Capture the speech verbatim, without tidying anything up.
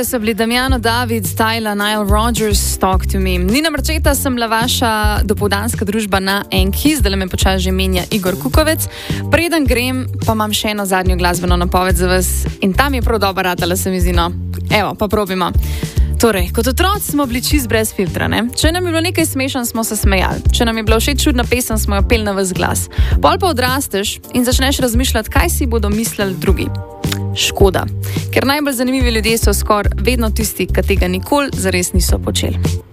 Tole so bili Damiano David, Tyla, Nile Rodgers, Talk to Me. Nina Marčeta, sem bila vaša dopoldanska družba na Enki, zdaj me počasi že menja Igor Kukovec. Preden grem, pa imam še eno zadnjo glasbeno napoved za vas in tam je prav dobro ratala, se mi zdi, no. Evo, pa probimo. Torej, kot otroci smo bili čist brez filtra, ne? Če nam je bilo nekaj smešen, smo se smejali. Če nam je bila všeč čudna pesem, smo jo peli na ves glas. Pol pa odrasteš in začneš razmišljati, kaj si bodo mislili drugi. Škoda, ker najbolj zanimivi ljudje so skoraj vedno tisti, ki tega nikoli zares niso počeli.